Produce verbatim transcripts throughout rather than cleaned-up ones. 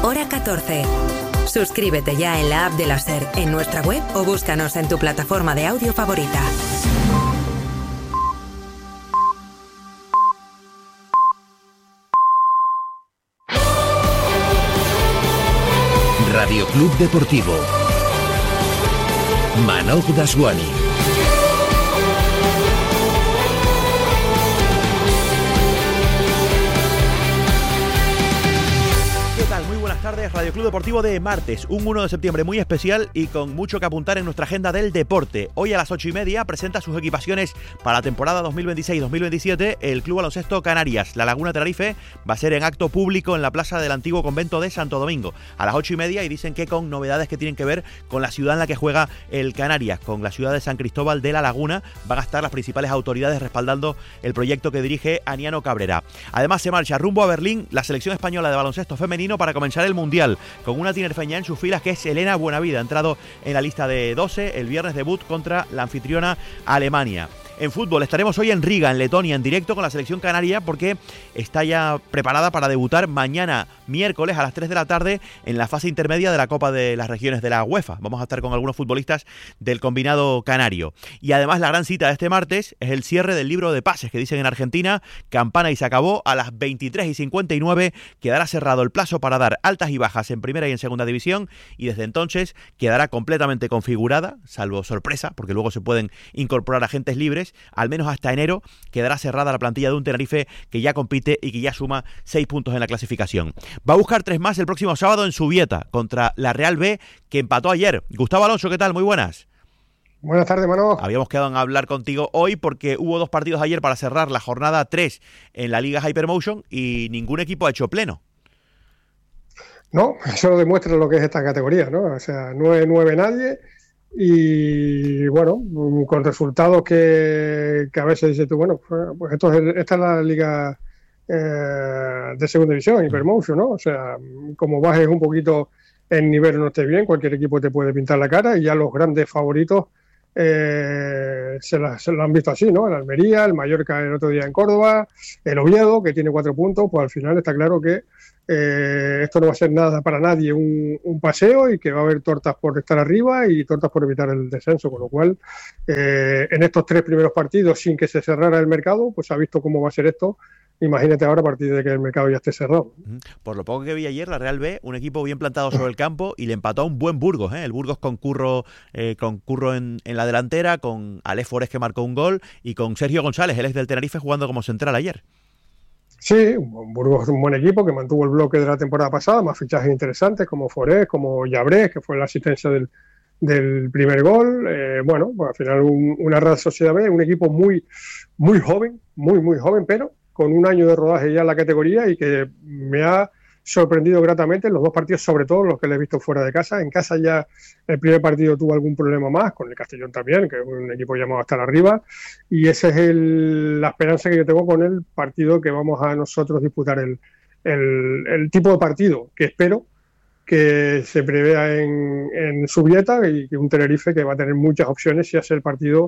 hora catorce. Suscríbete ya en la app de la SER, en nuestra web o búscanos en tu plataforma de audio favorita. Radio Club Deportivo. Manoj Daswani. Buenas tardes, Radio Club Deportivo de martes, un uno de septiembre muy especial y con mucho que apuntar en nuestra agenda del deporte. Hoy a las ocho y media presenta sus equipaciones para la temporada dos mil veintiséis dos mil veintisiete el Club Baloncesto Canarias. La Laguna Tenerife va a ser en acto público en la plaza del antiguo convento de Santo Domingo a las ocho y media, y dicen que con novedades que tienen que ver con la ciudad en la que juega el Canarias, con la ciudad de San Cristóbal de la Laguna. Van a estar las principales autoridades respaldando el proyecto que dirige Aniano Cabrera. Además se marcha rumbo a Berlín la selección española de baloncesto femenino para comenzar el Mundial, con una tinerfeña en sus filas que es Elena Buenavida, ha entrado en la lista de doce, el viernes debut contra la anfitriona Alemania. En fútbol estaremos hoy en Riga, en Letonia, en directo con la selección canaria, porque está ya preparada para debutar mañana miércoles a las tres de la tarde en la fase intermedia de la Copa de las Regiones de la UEFA. Vamos a estar con algunos futbolistas del combinado canario. Y además la gran cita de este martes es el cierre del libro de pases, que dicen en Argentina, campana y se acabó. A las veintitrés y cincuenta y nueve quedará cerrado el plazo para dar altas y bajas en primera y en segunda división, y desde entonces quedará completamente configurada, salvo sorpresa, porque luego se pueden incorporar agentes libres. Al menos hasta enero quedará cerrada la plantilla de un Tenerife que ya compite y que ya suma seis puntos en la clasificación. Va a buscar tres más el próximo sábado en Zubieta contra la Real B, que empató ayer. Gustavo Alonso, ¿qué tal? Muy buenas. Buenas tardes, Mano. Habíamos quedado en hablar contigo hoy porque hubo dos partidos ayer para cerrar la jornada tres en la Liga Hypermotion y ningún equipo ha hecho pleno. No, eso demuestra lo que es esta categoría, ¿no? O sea, nueve nueve nadie. Y bueno, con resultados que, que a veces dices tú, bueno, pues esto es, esta es la liga eh, de segunda división, Hypermotion, ¿no? O sea, como bajes un poquito el nivel no esté bien, cualquier equipo te puede pintar la cara, y ya los grandes favoritos eh, se, la, se lo han visto así, ¿no? El Almería, el Mallorca el otro día en Córdoba, el Oviedo, que tiene cuatro puntos, pues al final está claro que Eh, esto no va a ser nada para nadie un, un paseo, y que va a haber tortas por estar arriba y tortas por evitar el descenso, con lo cual eh, en estos tres primeros partidos sin que se cerrara el mercado, pues ha visto cómo va a ser esto. Imagínate ahora a partir de que el mercado ya esté cerrado. Por lo poco que vi ayer, la Real B, un equipo bien plantado sobre el campo, y le empató a un buen Burgos, ¿eh? El Burgos con Curro, eh, con Curro en, en la delantera, con Alé Forés, que marcó un gol, y con Sergio González, el ex del Tenerife, jugando como central ayer. Sí, Burgos es un buen equipo que mantuvo el bloque de la temporada pasada, más fichajes interesantes como Forés, como Llabrés, que fue la asistencia del, del primer gol. Eh, bueno, pues al final un, una Real Sociedad B, un equipo muy, muy joven, muy, muy joven, pero con un año de rodaje ya en la categoría, y que me ha sorprendido gratamente en los dos partidos, sobre todo los que le he visto fuera de casa. En casa ya el primer partido tuvo algún problema más, con el Castellón también, que es un equipo llamado a estar arriba, y esa es el, la esperanza que yo tengo con el partido que vamos a nosotros disputar, el, el, el tipo de partido que espero que se prevea en, en Zubieta, y que un Tenerife que va a tener muchas opciones si hace el partido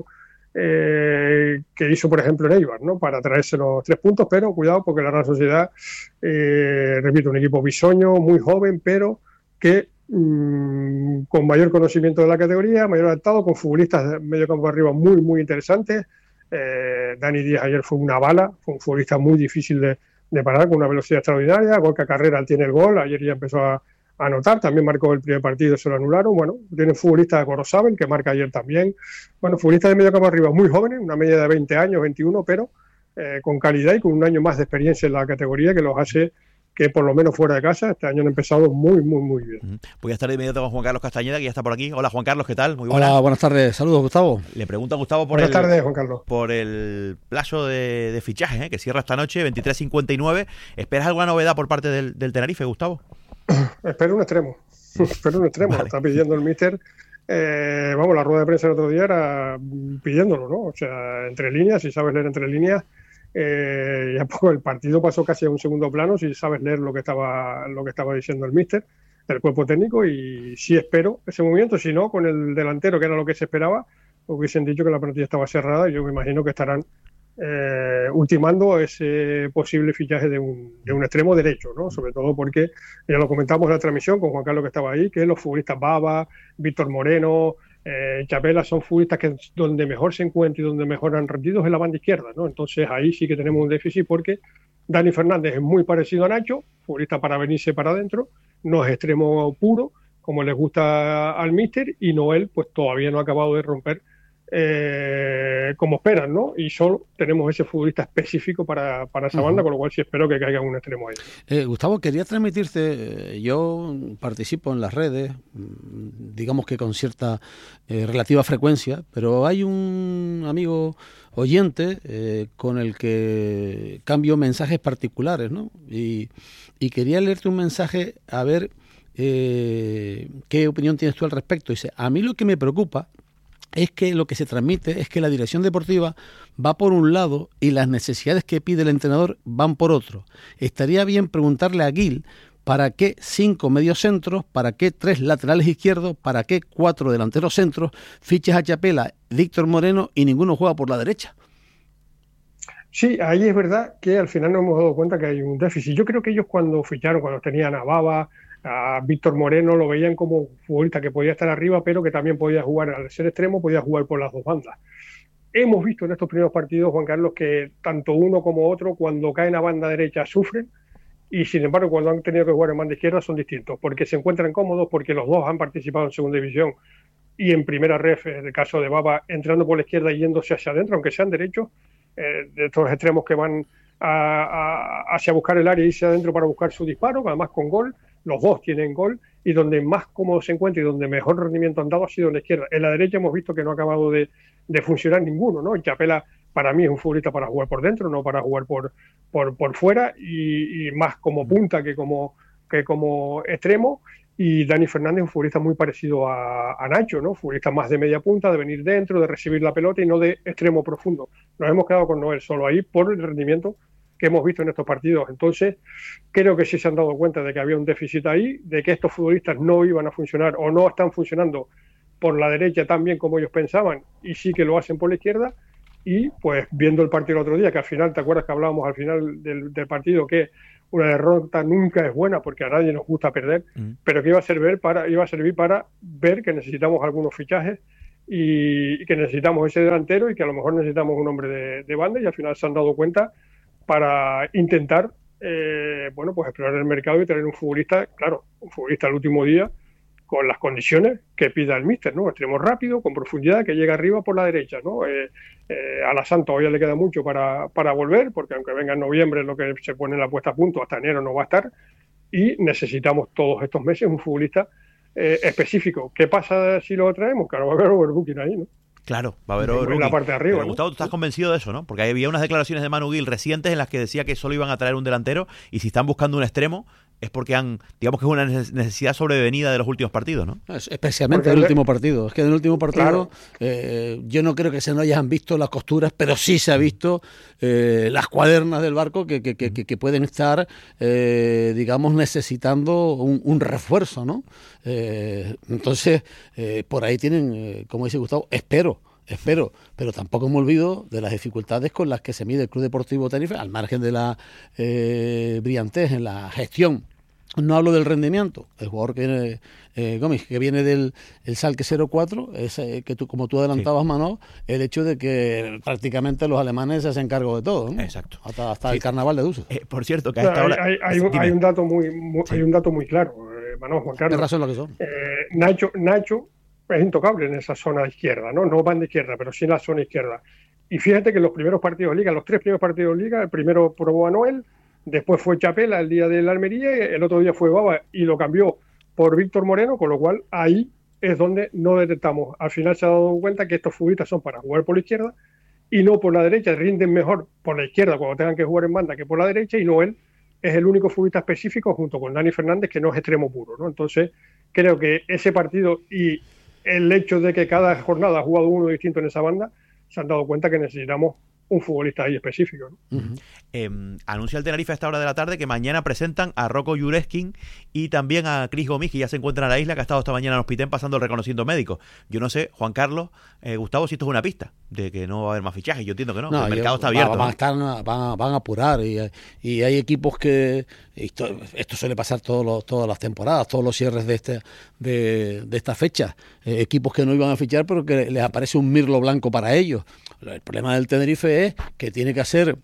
Eh, que hizo, por ejemplo, en Eibar, ¿no? Para traerse los tres puntos, pero cuidado, porque la Real Sociedad, eh, repito, un equipo bisoño, muy joven, pero que mmm, con mayor conocimiento de la categoría, mayor adaptado, con futbolistas de medio campo arriba muy, muy interesantes. Eh, Dani Díaz ayer fue una bala, fue un futbolista muy difícil de, de parar, con una velocidad extraordinaria. Gorka Carrera tiene el gol, ayer ya empezó a a anotar, también marcó el primer partido, se lo anularon. Bueno, tiene futbolistas de Gorosabel, que marca ayer también. Bueno, futbolistas de medio campo arriba muy jóvenes, una media de veinte años, veintiuno, pero eh, con calidad y con un año más de experiencia en la categoría, que los hace que por lo menos fuera de casa este año han empezado muy, muy, muy bien. Uh-huh. Voy a estar de inmediato con Juan Carlos Castañeda, que ya está por aquí. Hola, Juan Carlos, ¿qué tal? Muy buenas. Hola, buenas tardes. Saludos, Gustavo. Le pregunto a Gustavo por buenas el, tardes, Juan Carlos. por el plazo de, de fichaje, ¿eh? que cierra esta noche, veintitrés cincuenta y nueve. ¿Esperas alguna novedad por parte del, del Tenerife, Gustavo? Espero un extremo. Espero un extremo. Vale. Está pidiendo el míster. Eh, vamos, la rueda de prensa el otro día era pidiéndolo, ¿no? O sea, entre líneas, si sabes leer entre líneas. Eh, y a poco el partido pasó casi a un segundo plano, si sabes leer lo que estaba lo que estaba diciendo el míster, el cuerpo técnico, y sí espero ese movimiento. Si no, con el delantero, que era lo que se esperaba, hubiesen dicho que la plantilla estaba cerrada, y yo me imagino que estarán eh, ultimando ese posible fichaje de un, de un extremo derecho, ¿no? Sobre todo porque, ya lo comentamos en la transmisión con Juan Carlos que estaba ahí, que los futbolistas Baba, Víctor Moreno, eh, Chapela son futbolistas que donde mejor se encuentran y donde mejor han rendido es en la banda izquierda, ¿no? Entonces ahí sí que tenemos un déficit porque Dani Fernández es muy parecido a Nacho, futbolista para venirse para adentro, no es extremo puro, como les gusta al míster, y Noel pues todavía no ha acabado de romper eh, como esperan, ¿no? Y solo tenemos ese futbolista específico para, para esa banda, uh-huh. Con lo cual sí espero que caiga un extremo ahí. Eh, Gustavo, quería transmitirte, yo participo en las redes, digamos que con cierta eh, relativa frecuencia, pero hay un amigo oyente eh, con el que cambio mensajes particulares, ¿no? Y, y quería leerte un mensaje a ver eh, qué opinión tienes tú al respecto. Dice, a mí lo que me preocupa es que lo que se transmite es que la dirección deportiva va por un lado y las necesidades que pide el entrenador van por otro. Estaría bien preguntarle a Gil para qué cinco mediocentros, para qué tres laterales izquierdos, para qué cuatro delanteros centros, fichas a Chapela, Víctor Moreno y ninguno juega por la derecha. Sí, ahí es verdad que al final nos hemos dado cuenta que hay un déficit. Yo creo que ellos cuando ficharon, cuando tenían a Baba, a Víctor Moreno, lo veían como un futbolista que podía estar arriba, pero que también podía jugar, al ser extremo, podía jugar por las dos bandas. Hemos visto en estos primeros partidos, Juan Carlos, que tanto uno como otro, cuando caen a banda derecha, sufren, y sin embargo, cuando han tenido que jugar en banda izquierda, son distintos, porque se encuentran cómodos, porque los dos han participado en segunda división y en primera ref, en el caso de Baba, entrando por la izquierda y yéndose hacia adentro, aunque sean derechos, eh, de estos extremos que van a, a, hacia buscar el área y irse adentro para buscar su disparo, además con gol. Los dos tienen gol, y donde más cómodo se encuentra y donde mejor rendimiento han dado ha sido en la izquierda. En la derecha hemos visto que no ha acabado de, de funcionar ninguno, ¿no? Chapela para mí es un futbolista para jugar por dentro, no para jugar por, por, por fuera, y, y más como punta que como, que como extremo. Y Dani Fernández es un futbolista muy parecido a, a Nacho, ¿no? Futbolista más de media punta, de venir dentro, de recibir la pelota y no de extremo profundo. Nos hemos quedado con Noel solo ahí por el rendimiento que hemos visto en estos partidos. Entonces, creo que sí se han dado cuenta de que había un déficit ahí, de que estos futbolistas no iban a funcionar o no están funcionando por la derecha tan bien como ellos pensaban, y sí que lo hacen por la izquierda. Y pues viendo el partido el otro día, que al final, ¿te acuerdas que hablábamos al final del, del partido que una derrota nunca es buena porque a nadie nos gusta perder, mm. pero que iba a servir para, iba a servir para ver que necesitamos algunos fichajes y, y que necesitamos ese delantero y que a lo mejor necesitamos un hombre de, de banda, y al final se han dado cuenta para intentar eh, bueno, pues explorar el mercado y tener un futbolista, claro, un futbolista al último día con las condiciones que pida el míster, ¿no? Extremo rápido, con profundidad, que llega arriba por la derecha, ¿no? Eh, eh, a la Santa todavía le queda mucho para, para volver, porque aunque venga en noviembre lo que se pone en la puesta a punto, hasta enero no va a estar, y necesitamos todos estos meses un futbolista eh, específico. ¿Qué pasa si lo traemos? Claro, va a haber overbooking ahí, ¿no? Claro, va a haber en la parte de arriba. Pero, Gustavo, ¿tú estás convencido de eso, no? Porque había unas declaraciones de Manu Gil recientes en las que decía que solo iban a traer un delantero, y si están buscando un extremo es porque han, digamos que es una necesidad sobrevenida de los últimos partidos, ¿no? Especialmente del último partido. Es que en el último partido claro. eh, yo no creo que se no hayan visto las costuras, pero sí se ha visto eh, las cuadernas del barco que, que, que, que pueden estar, eh, digamos, necesitando un, un refuerzo, ¿no? Eh, entonces, eh, por ahí tienen, eh, como dice Gustavo, espero Espero, pero tampoco me olvido de las dificultades con las que se mide el Club Deportivo Tenerife, al margen de la eh, brillantez en la gestión. No hablo del rendimiento. El jugador que viene, eh, Gómez, que viene del el Schalke cero cuatro, es eh, que tú, como tú adelantabas, sí. Mano, el hecho de que prácticamente los alemanes se hacen cargo de todo, ¿no? Exacto. Hasta, hasta sí. el carnaval de Duso. Eh, por cierto, que a no, esta hora... hay, hay, un, hay un dato muy, muy sí. hay un dato muy claro, eh, Manuel, Juan Carlos. ¿Qué razón lo que son? Eh, Nacho, Nacho es intocable en esa zona izquierda, ¿no? No van de izquierda, pero sí en la zona izquierda. Y fíjate que en los primeros partidos de Liga, los tres primeros partidos de Liga, el primero probó a Noel, después fue Chapela el día de la Almería, el otro día fue Baba y lo cambió por Víctor Moreno, con lo cual ahí es donde no detectamos. Al final se ha dado cuenta que estos futbolistas son para jugar por la izquierda y no por la derecha, rinden mejor por la izquierda cuando tengan que jugar en banda que por la derecha, y Noel es el único futbolista específico junto con Dani Fernández que no es extremo puro, ¿no? Entonces creo que ese partido y el hecho de que cada jornada ha jugado uno distinto en esa banda, se han dado cuenta que necesitamos un futbolista ahí específico, ¿no? Uh-huh. Eh, anuncia el Tenerife a esta hora de la tarde que mañana presentan a Rocco Jureskin y también a Chris Gomis, que ya se encuentra en la isla, que ha estado esta mañana en Hospitén pasando el reconociendo médico. Yo no sé, Juan Carlos, eh, Gustavo, si esto es una pista de que no va a haber más fichajes. Yo entiendo que no, no que el mercado yo, está abierto. Van, ¿no? a estar, van, a, van a apurar y, y hay equipos que... Esto, esto suele pasar todos los, todas las temporadas, todos los cierres de, este, de, de esta fecha. Eh, equipos que no iban a fichar, pero que les aparece un mirlo blanco para ellos. El problema del Tenerife es que tiene que hacer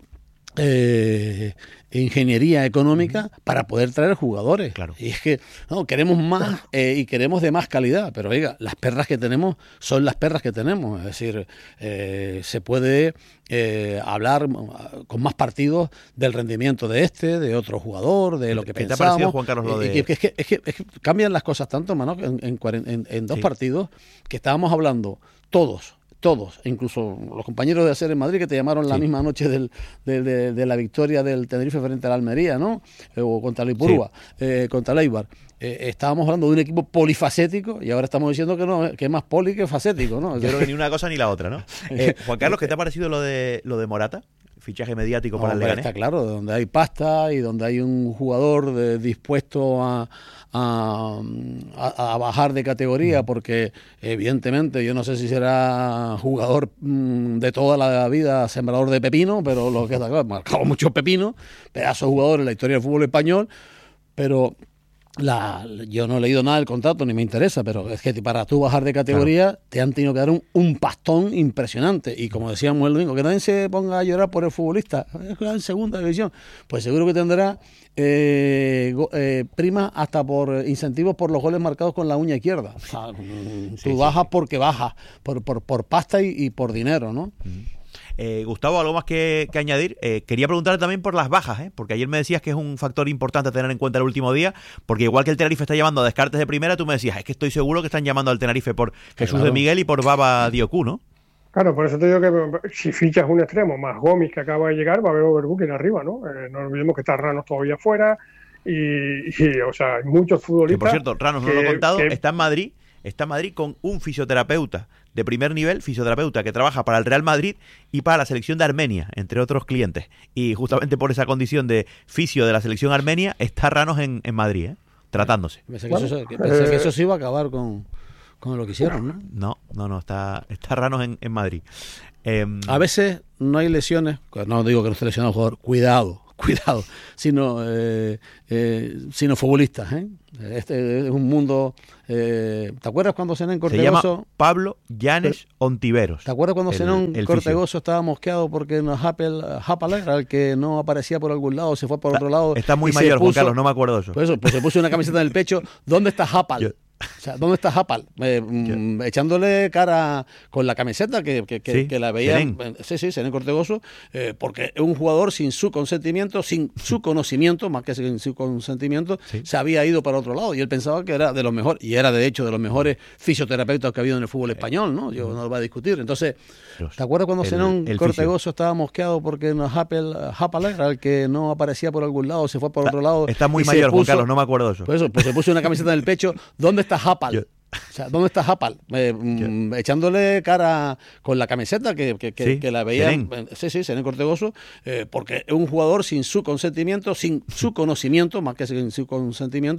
eh, ingeniería económica para poder traer jugadores. Claro. Y es que no queremos más eh, y queremos de más calidad, pero oiga, las perras que tenemos son las perras que tenemos. Es decir, eh, se puede eh, hablar con más partidos del rendimiento de este, de otro jugador, de lo que ¿Qué pensamos. te ha parecido, Juan Carlos, lo de...? Es que, es que, es que, es que cambian las cosas tanto, Mano, en, en, en, en dos sí. partidos que estábamos hablando todos. Todos, incluso los compañeros de Hacer en Madrid que te llamaron la sí. misma noche del, de, de, de la victoria del Tenerife frente al Almería, ¿no? Eh, o contra el Ipurúa, sí. eh, contra el Eibar. Eh, estábamos hablando de un equipo polifacético y ahora estamos diciendo que no, que es más poli que facético, ¿no? Yo creo que ni una cosa ni la otra, ¿no? Eh, Juan Carlos, ¿qué te ha parecido lo de lo de Morata? Fichaje mediático para no, el Leganés. Está claro, donde hay pasta y donde hay un jugador de, dispuesto a, a, a, a bajar de categoría, porque evidentemente yo no sé si será jugador mmm, de toda la vida sembrador de pepino, pero lo que está claro, marcado muchos pepinos, pedazos de jugadores en la historia del fútbol español, pero... La, yo no he leído nada del contrato ni me interesa, pero es que para tú bajar de categoría claro. te han tenido que dar un, un pastón impresionante. Y como decíamos el domingo, que nadie se ponga a llorar por el futbolista en segunda división, pues seguro que tendrá eh, eh, primas hasta por incentivos por los goles marcados con la uña izquierda. O sea, tú sí, bajas sí. porque bajas, por, por, por pasta y, y por dinero, ¿no? Uh-huh. Eh, Gustavo, algo más que, que añadir. Eh, quería preguntar también por las bajas, ¿eh? Porque ayer me decías que es un factor importante a tener en cuenta el último día, porque igual que el Tenerife está llamando a descartes de primera, tú me decías, es que estoy seguro que están llamando al Tenerife por Jesús claro. de Miguel y por Baba Diocú, ¿no? Claro, por eso te digo que si fichas un extremo más Gomis que acaba de llegar, va a haber Overbooking arriba, ¿no? Eh, no olvidemos que está Ranos todavía fuera y, y o sea, hay muchos futbolistas. Que, por cierto, Ranos, que, no lo he contado, que... está en Madrid, está en Madrid con un fisioterapeuta de primer nivel, fisioterapeuta que trabaja para el Real Madrid y para la selección de Armenia, entre otros clientes. Y justamente por esa condición de fisio de la selección armenia está Ranos en, en Madrid, ¿eh? Tratándose. Pensé, que, bueno, eso, que, pensé eh... que eso se iba a acabar con, con lo que hicieron, ¿no? No, no, no, está, está Ranos en, en Madrid. Eh, a veces no hay lesiones, no digo que no esté lesionado el jugador, cuidado, cuidado, sino, eh, eh, sino futbolistas, ¿eh? Este es un mundo... Eh, ¿Te acuerdas cuando Zenón Cortegoso... Se llama Pablo Llanes Ontiveros. ¿Te acuerdas cuando Zenón Cortegoso estaba mosqueado porque Happel, Happel era el que no aparecía por algún lado, se fue por está, otro lado? Está muy mayor, puso, Juan Carlos, no me acuerdo de eso. Pues eso, pues se puso una camiseta en el pecho. ¿Dónde está Happel? Yo... O sea, ¿dónde está Happel? Eh, mm, echándole cara con la camiseta que, que, que, sí, que la veía. Zenén. Sí, sí, Zenón Cortegoso, eh, porque es un jugador sin su consentimiento, sin su conocimiento, más que sin su consentimiento, sí. se había ido para otro lado y él pensaba que era de los mejores, y era de hecho de los mejores fisioterapeutas que ha habido en el fútbol español, ¿no? Yo no lo voy a discutir. Entonces, ¿te acuerdas cuando Zenón Cortegoso estaba mosqueado porque Happel, Happel era el que no aparecía por algún lado, se fue por está, otro lado? Está muy mayor, puso, Juan Carlos, no me acuerdo de eso. Pues, eso, pues se puso una camiseta en el pecho. ¿Dónde está Happel? Yo... O sea, ¿dónde está Happel? Eh, mm, echándole cara con la camiseta que, que, que, sí, que la veía. Zenén. Sí, sí, Zenón Cortegoso, eh, porque es un jugador sin su consentimiento, sin su conocimiento, más que sin su consentimiento.